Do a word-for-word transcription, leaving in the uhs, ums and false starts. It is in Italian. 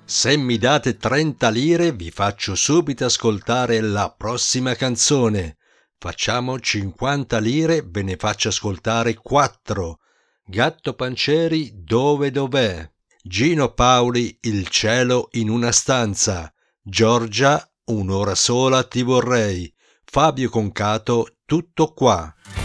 Se mi date trenta lire vi faccio subito ascoltare la prossima canzone. Facciamo cinquanta lire, ve ne faccio ascoltare quattro. Gatto Pancieri, dove dov'è? Gino Paoli, Il cielo in una stanza. Giorgia, un'ora sola ti vorrei. Fabio Concato, tutto qua.